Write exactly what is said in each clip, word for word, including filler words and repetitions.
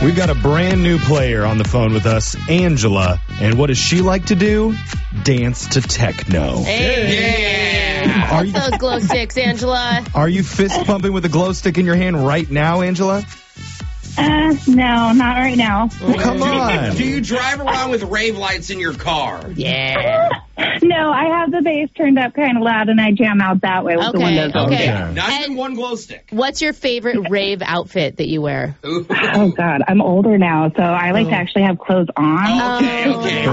We've got a brand new player on the phone with us, Angela. And what does she like to do? Dance to techno. Hey. Yeah. Are What's you, those glow sticks, Angela? are you fist pumping with a glow stick in your hand right now, Angela? Uh, no, not right now. Well, come on. Do you drive around with rave lights in your car? Yeah. No, I have the bass turned up kind of loud, and I jam out that way with the Okay, windows open. okay. Not even And- one glow stick. What's your favorite rave outfit that you wear? Ooh. Oh, God. I'm older now, so I like to actually have clothes on. Okay, okay.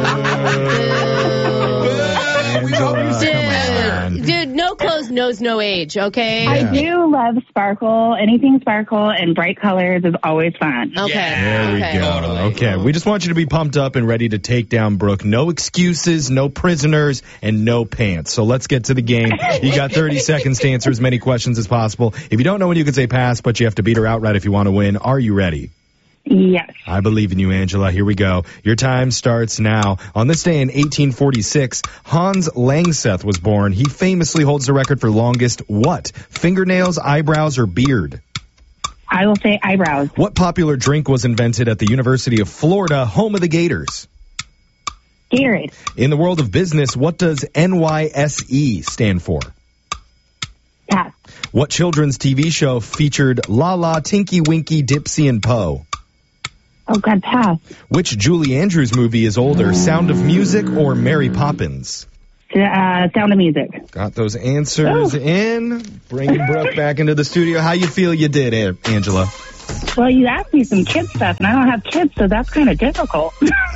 We hope you Angela, say come on. Dude, dude, no clothes knows no age, okay? I Yeah. do love sparkle. Anything sparkle and bright colors is always fun. Okay. There we okay. go. Totally. Okay, we just want you to be pumped up and ready to take down Brooke. No excuses, no prisoners, and no pants. So let's get to the game. You got thirty seconds to answer as many questions as possible. If you don't know when, you can say pass, but you have to beat her outright if you want to win. Are you ready? Yes. I believe in you, Angela. Here we go. Your time starts now. On this day in eighteen forty-six, Hans Langseth was born. He famously holds the record for longest what? Fingernails, eyebrows, or beard? I will say eyebrows. What popular drink was invented at the University of Florida, home of the Gators? Gatorade. In the world of business, what does N Y S E stand for? Pass. What children's T V show featured La La, Tinky Winky, Dipsy, and Poe? Oh, God, pass. Which Julie Andrews movie is older, Sound of Music or Mary Poppins? Uh, Sound of Music. Got those answers Oh. in. Bringing Brooke back into the studio. How you feel you did, An- Angela? Well, you asked me some kid stuff, and I don't have kids, so that's kind of difficult.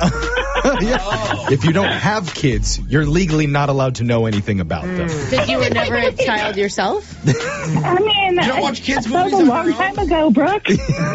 Yeah. If you don't have kids, you're legally not allowed to know anything about them. Because you were never a child yourself? I mean, You don't watch kids' that was movies a on long your time own? ago, Brooke.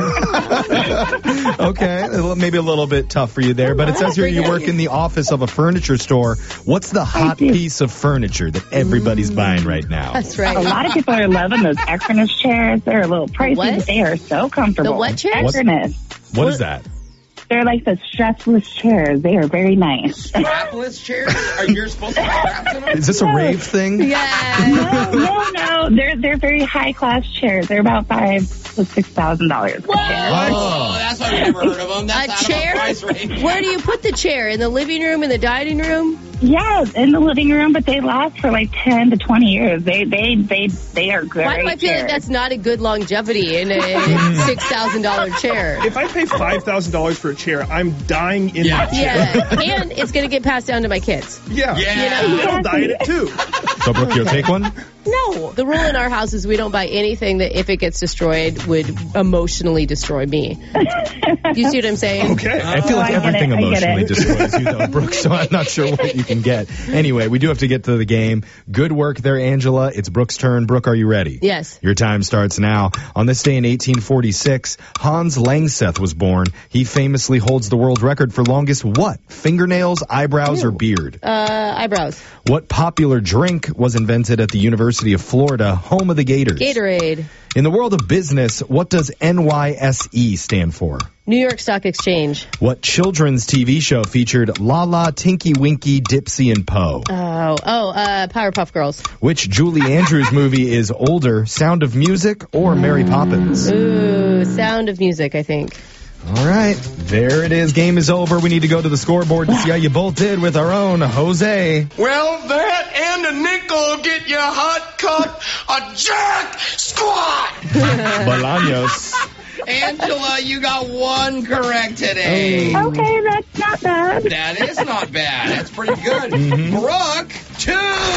Okay, a little- maybe a little bit tough for you there, but it says here you work in the office of a furniture store. What's the hot do. piece of furniture that everybody's buying right now? That's A right. lot of people are loving those Equinus chairs. They're a little pricey, What? but they are so comfortable. The what chairs? What? Equinus. What is that? They're like the stressless chairs. They are very nice. Strapless chairs? Are you supposed to have straps in them? Is this a rave thing? Yeah. no, no, no. They're they're very high class chairs. They're about five to six thousand dollars. Oh, that's why I've never heard of them. That's A out chair? of my price range. Where do you put the chair? In the living room? In the dining room? Yeah, in the living room, but they last for like ten to twenty years. They they they they are great. Why do I feel like chairs. that's not a good longevity in a six thousand dollars chair? If I pay five thousand dollars for a chair, I'm dying in Yeah. that chair. Yeah, and it's going to get passed down to my kids. Yeah. Yeah. And they'll die in it too. So, Brooke, you'll take one? No. The rule in our house is we don't buy anything that if it gets destroyed would emotionally destroy me. Do you see what I'm saying? Okay. I feel Oh, like I get everything it, I get emotionally it. destroys you, though, Brooke, so I'm not sure what you can get. Anyway, we do have to get to the game. Good work there, Angela. It's Brooke's turn. Brooke, are you ready? Yes. Your time starts now. On this day in eighteen forty-six, Hans Langseth was born. He famously holds the world record for longest what? Fingernails, eyebrows, or beard? Uh, eyebrows. What popular drink was invented at the University of Florida, home of the Gators? Gatorade. In the world of business, what does N Y S E stand for? New York Stock Exchange. What children's T V show featured La La, Tinky Winky, Dipsy, and Poe? Oh, oh, uh, Powerpuff Girls. Which Julie Andrews movie is older, Sound of Music or Mary Poppins? Ooh, Sound of Music, I think. All right, there it is. Game is over. We need to go to the scoreboard to see how you both did with our own Jose. Well, that and a nickel get you hot cut a jack squat. Bolaños. Angela, you got one correct today. Okay, that's not bad. That is not bad. That's pretty good. Brooke, two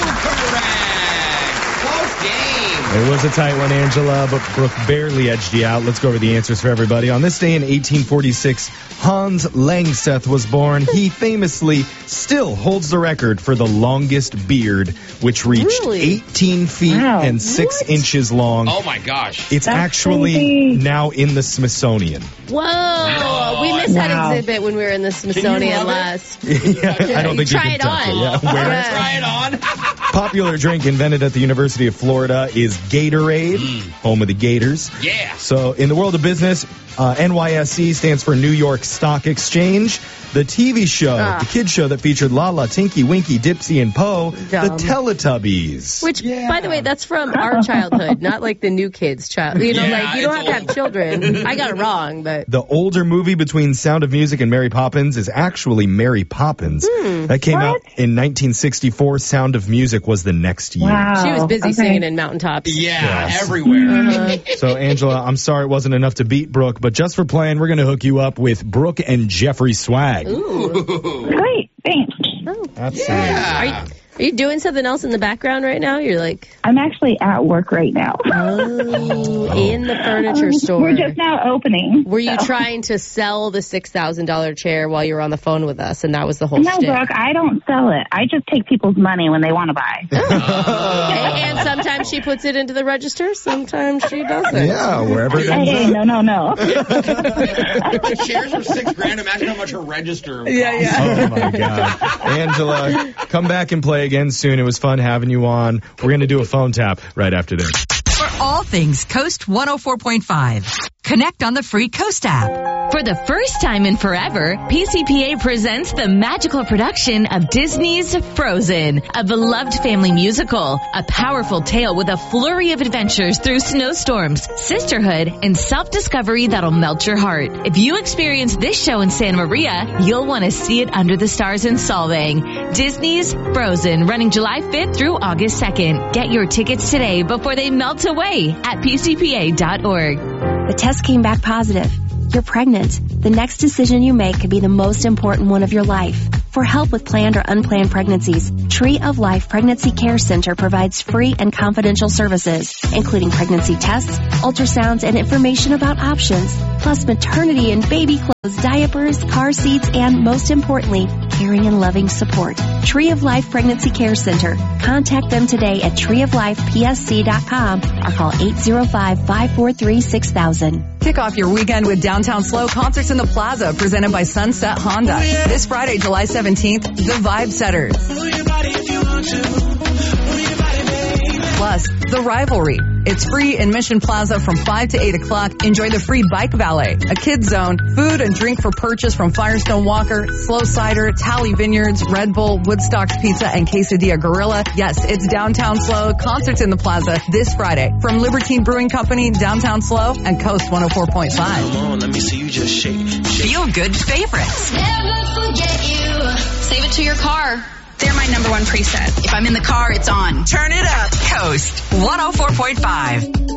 correct. Close game. It was a tight one, Angela, but Brooke barely edged you out. Let's go over the answers for everybody. On this day in eighteen forty-six, Hans Langseth was born. He famously still holds the record for the longest beard, which reached Really? eighteen feet Wow. and six What? inches long. Oh, my gosh. It's That's actually crazy. now in the Smithsonian. Whoa, we missed Wow. that exhibit when we were in the Smithsonian rub it? last. Yeah, I don't think Try you it can touch on. it. Yeah, wear it. Yeah. Try it on. Popular drink invented at the University of Florida is Gatorade, Mm. home of the Gators. Yeah. So in the world of business, uh, N Y S E stands for New York Stock Exchange. The T V show, Ah. the kid show that featured Lala, Tinky, Winky, Dipsy, and Poe, the Dumb. Teletubbies. Which, by the way, that's from our childhood, not like the new kids' child. You know, Yeah, like, you don't it's have to have children. I got it wrong, but. The older movie between Sound of Music and Mary Poppins is actually Mary Poppins. Hmm. That came What? out in nineteen sixty-four. Sound of Music was the next year. Wow. She was busy Okay. singing in mountaintops. Yeah, Yes. everywhere. So, Angela, I'm sorry it wasn't enough to beat Brooke, but just for playing, we're going to hook you up with Brooke and Jeffrey swag. Ooh. Great, thanks. Absolutely. Are you, are you doing something else in the background right now? You're like, I'm actually at work right now. oh, in the furniture store. We're just now opening. Were you so. trying to sell the six thousand dollars chair while you were on the phone with us, and that was the whole No, shtick? Brooke, I don't sell it. I just take people's money when they want to buy. And, and sometimes she puts it into the register, sometimes she doesn't. Yeah, wherever it Hey, ends hey, up. no, no, no. If the shares are six grand, imagine how much her register would Yeah, cost. yeah. Oh, my God. Angela, come back and play again soon. It was fun having you on. We're going to do a phone tap right after this. For all things Coast one oh four point five, connect on the free Coast app. For the first time in forever, P C P A presents the magical production of Disney's Frozen, a beloved family musical, a powerful tale with a flurry of adventures through snowstorms, sisterhood, and self-discovery that'll melt your heart. If you experience this show in Santa Maria, you'll want to see it under the stars in Solvang. Disney's Frozen, running July fifth through August second. Get your tickets today before they melt away at P C P A dot org. The test came back positive. You're pregnant. The next decision you make could be the most important one of your life. For help with planned or unplanned pregnancies, Tree of Life Pregnancy Care Center provides free and confidential services, including pregnancy tests, ultrasounds, and information about options, plus maternity and baby clothes, diapers, car seats, and most importantly, caring and loving support. Tree of Life Pregnancy Care Center. Contact them today at tree of life p s c dot com or call eight zero five, five four three, six thousand. Kick off your weekend with Downtown Slow Concerts in the Plaza, presented by Sunset Honda. This Friday, July seventeenth, The Vibe Setters. Plus, The Rivalry. It's free in Mission Plaza from five to eight o'clock. Enjoy the free bike valet, a kids zone, food and drink for purchase from Firestone Walker, Slow Cider, Tally Vineyards, Red Bull, Woodstock's Pizza, and Quesadilla Gorilla. Yes, it's Downtown Slow Concerts in the Plaza this Friday from Libertine Brewing Company, Downtown Slow, and Coast one oh four point five. Come on, let me see you just shake. shake. Feel good favorites. Never forget you. Save it to your car. They're my number one preset. If I'm in the car, it's on. Turn it up. Coast one oh four point five.